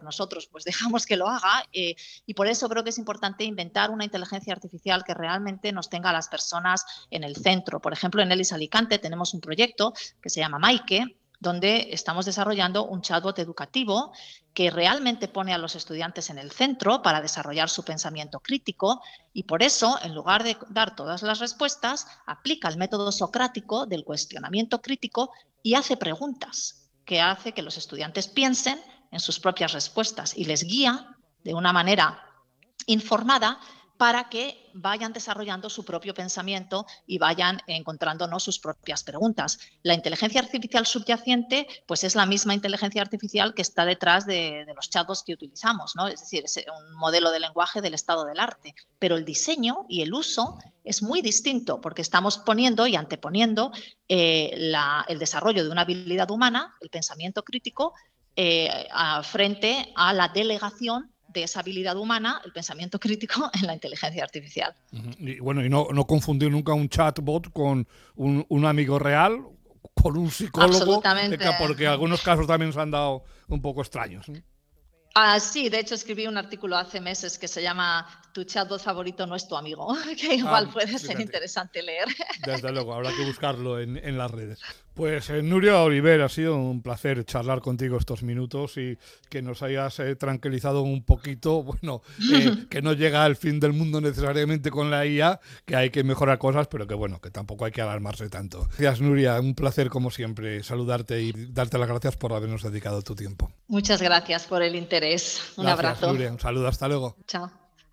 nosotros pues dejamos que lo haga, y por eso creo que es importante inventar una inteligencia artificial que realmente nos tenga a las personas en el centro. Por ejemplo, en ELIS Alicante tenemos un proyecto que se llama Maike, donde estamos desarrollando un chatbot educativo que realmente pone a los estudiantes en el centro para desarrollar su pensamiento crítico, y por eso, en lugar de dar todas las respuestas, aplica el método socrático del cuestionamiento crítico y hace preguntas, que hace que los estudiantes piensen en sus propias respuestas y les guía de una manera informada para que vayan desarrollando su propio pensamiento y vayan encontrándonos sus propias preguntas. La inteligencia artificial subyacente pues es la misma inteligencia artificial que está detrás de los chatbots que utilizamos, ¿no? Es decir, es un modelo de lenguaje del estado del arte, pero el diseño y el uso es muy distinto porque estamos poniendo y anteponiendo el desarrollo de una habilidad humana, el pensamiento crítico, frente a la delegación de esa habilidad humana, el pensamiento crítico, en la inteligencia artificial. Y bueno, y no confundir nunca un chatbot con un amigo real, con un psicólogo. Absolutamente. Porque algunos casos también se han dado un poco extraños, ¿no? Sí, de hecho escribí un artículo hace meses que se llama "Tu chatbot favorito no es tu amigo", que igual puede ser interesante leer. Desde luego, habrá que buscarlo en las redes. Pues Núria Oliver, ha sido un placer charlar contigo estos minutos y que nos hayas tranquilizado un poquito. Bueno, que no llega al fin del mundo necesariamente con la IA, que hay que mejorar cosas, pero que bueno, que tampoco hay que alarmarse tanto. Gracias, Núria, un placer como siempre saludarte y darte las gracias por habernos dedicado tu tiempo. Muchas gracias por el interés. Un abrazo. Núria, un saludo, hasta luego. Chao.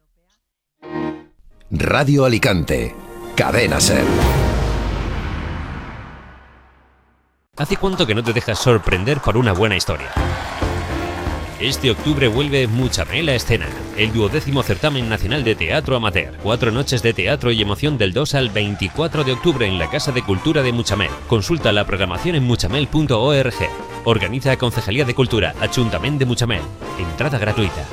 Radio Alicante, Cadena SER. ¿Hace cuánto que no te dejas sorprender por una buena historia? Este octubre vuelve Muchamel a escena, el 12º certamen nacional de teatro amateur. 4 noches de teatro y emoción del 2 al 24 de octubre en la Casa de Cultura de Muchamel. Consulta la programación en muchamel.org. Organiza Concejalía de Cultura, Ayuntamiento de Muchamel. Entrada gratuita.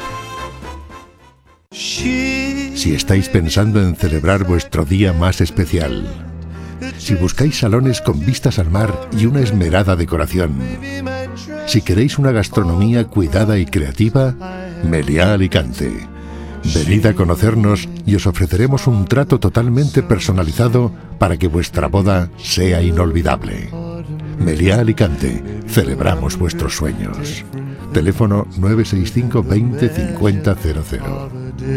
Si estáis pensando en celebrar vuestro día más especial, si buscáis salones con vistas al mar y una esmerada decoración, si queréis una gastronomía cuidada y creativa, Meliá Alicante. Venid a conocernos y os ofreceremos un trato totalmente personalizado para que vuestra boda sea inolvidable. Meliá Alicante, celebramos vuestros sueños. Teléfono 965 20 50 00.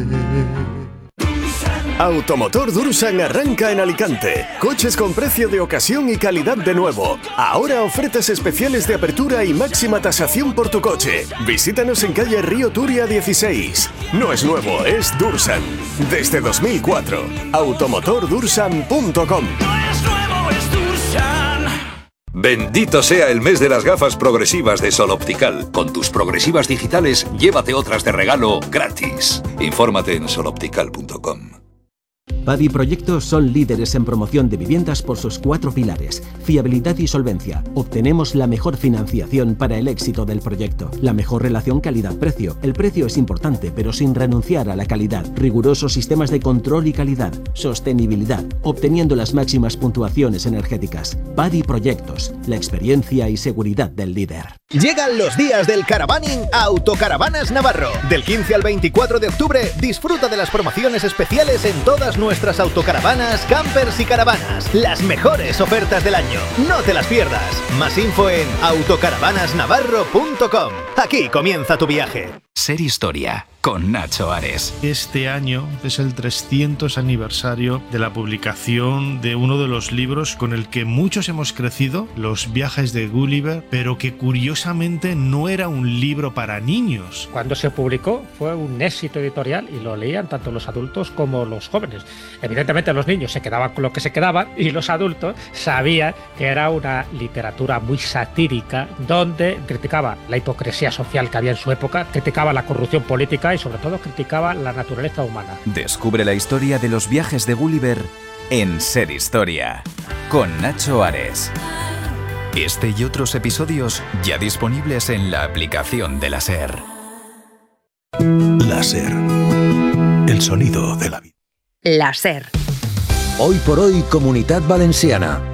Automotor Dursan arranca en Alicante. Coches con precio de ocasión y calidad de nuevo. Ahora ofertas especiales de apertura y máxima tasación por tu coche. Visítanos en calle Río Turia 16. No es nuevo, es Dursan. Desde 2004. Automotordursan.com. Bendito sea el mes de las gafas progresivas de Sol Optical. Con tus progresivas digitales, llévate otras de regalo gratis. Infórmate en soloptical.com. Padi Proyectos son líderes en promoción de viviendas por sus 4 pilares: fiabilidad y solvencia. Obtenemos la mejor financiación para el éxito del proyecto. La mejor relación calidad-precio. El precio es importante, pero sin renunciar a la calidad. Rigurosos sistemas de control y calidad. Sostenibilidad, obteniendo las máximas puntuaciones energéticas. Padi Proyectos, la experiencia y seguridad del líder. Llegan los días del caravaning a Autocaravanas Navarro. Del 15 al 24 de octubre, disfruta de las promociones especiales en todas nuestras autocaravanas, campers y caravanas. Las mejores ofertas del año. No te las pierdas. Más info en autocaravanasnavarro.com. Aquí comienza tu viaje. Ser Historia, con Nacho Ares. Este año es el 300 aniversario de la publicación de uno de los libros con el que muchos hemos crecido, Los viajes de Gulliver, pero que curiosamente no era un libro para niños. Cuando se publicó fue un éxito editorial y lo leían tanto los adultos como los jóvenes. Evidentemente los niños se quedaban con lo que se quedaban y los adultos sabían que era una literatura muy satírica donde criticaba la hipocresía social que había en su época, criticaba la corrupción política y sobre todo criticaba la naturaleza humana. Descubre la historia de los viajes de Gulliver en Ser Historia, con Nacho Ares. Este y otros episodios ya disponibles en la aplicación de la SER. La SER, el sonido de la vida. La SER. Hoy por hoy, Comunitat Valenciana.